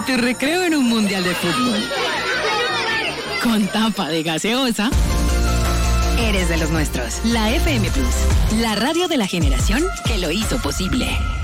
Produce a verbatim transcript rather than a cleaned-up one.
tu recreo en un mundial de fútbol. Con tapa de gaseosa. Eres de los nuestros. La F M Plus, la radio de la generación que lo hizo posible.